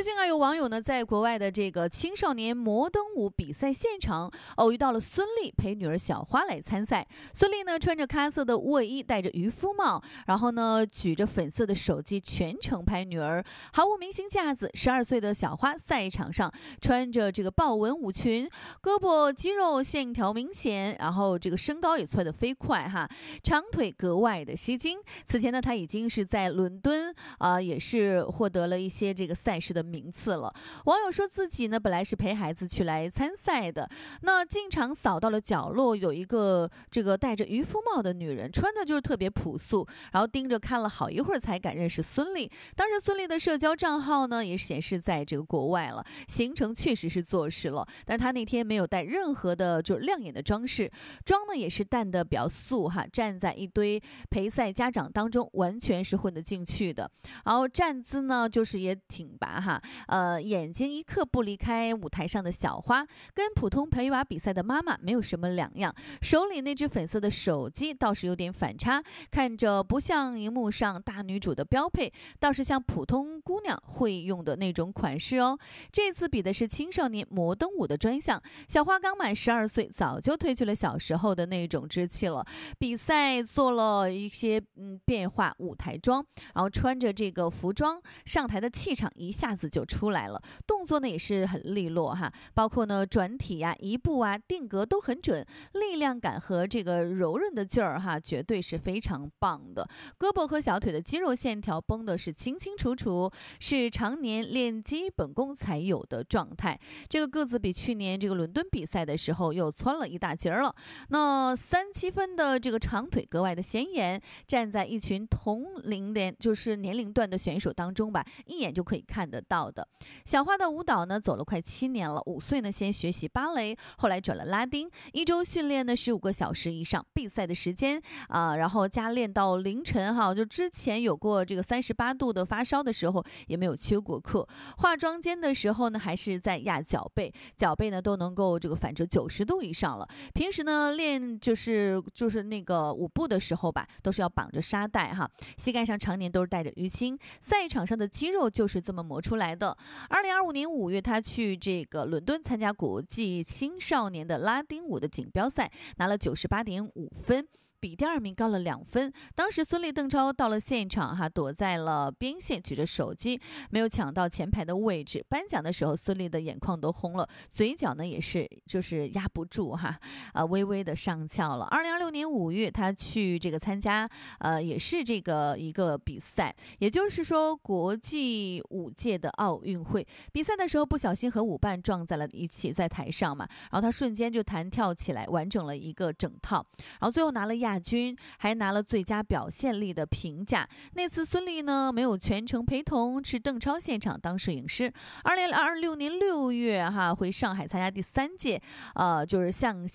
最近有网友呢在国外的这个青少年摩登舞比赛现场偶遇到了孙俪陪女儿小花来参赛。孙俪呢穿着咖色的卫衣，戴着渔夫帽，然后呢举着粉色的手机全程拍女儿，毫无明星架子。12岁的小花赛场上穿着这个豹纹舞裙，胳膊肌肉线条明显，然后这个身高也窜得飞快哈，长腿格外的吸睛。此前呢她已经是在伦敦也是获得了一些这个赛事的名次了。网友说自己呢本来是陪孩子去来参赛的，那进场扫到了角落，有一个这个戴着渔夫帽的女人，穿的就是特别朴素，然后盯着看了好一会儿才敢认识孙俪。当时孙俪的社交账号呢也显示在这个国外了，行程确实是坐实了，但是她那天没有带任何的就亮眼的装饰，妆呢也是淡的比较素哈，站在一堆陪赛家长当中完全是混得进去的，然后站姿呢就是也挺拔哈，眼睛一刻不离开舞台上的小花，跟普通陪娃比赛的妈妈没有什么两样，手里那只粉色的手机倒是有点反差，看着不像荧幕上大女主的标配，倒是像普通姑娘会用的那种款式哦。这次比的是青少年摩登舞的专项，小花刚满12岁，早就褪去了小时候的那种稚气了。比赛做了一些变化舞台妆，然后穿着这个服装上台的气场一下子就出来了，动作呢也是很利落哈，包括呢转体呀、移步啊、定格都很准，力量感和这个柔韧的劲儿哈，绝对是非常棒的。胳膊和小腿的肌肉线条绷的是清清楚楚，是常年练基本功才有的状态。这个个子比去年这个伦敦比赛的时候又蹿了一大截了。那3-7分的这个长腿格外的显眼，站在一群同龄的就是年龄段的选手当中吧，一眼就可以看得到的。小花的舞蹈呢走了快7年了，5岁呢先学习芭蕾，后来转了拉丁，一周训练呢15个小时以上，比赛的时间然后加练到凌晨哈，就之前有过这个38度的发烧的时候也没有缺过课。化妆间的时候呢还是在压脚背，脚背呢都能够这个反折90度以上了。平时呢练就是那个舞步的时候吧，都是要绑着沙袋哈，膝盖上常年都是带着淤青，赛场上的肌肉就是这么磨出来的。2025年5月，他去这个伦敦参加国际青少年的拉丁舞的锦标赛，拿了98.5分。比第2名高了2分。当时孙俪、邓超到了现场哈，躲在了边线，举着手机，没有抢到前排的位置。颁奖的时候，孙俪的眼眶都红了，嘴角呢也是就是压不住哈，微微的上翘了。2026年5月，他去这个参加也是这个一个比赛，也就是说国际舞界的奥运会。比赛的时候不小心和舞伴撞在了一起，在台上嘛，然后他瞬间就弹跳起来，完整了一个整套，然后最后拿了亚军，还拿了最佳表现力的评价。那次孙俪呢没有全程陪同，是邓超现场当摄影师。2026年6月回上海参加第3届就是向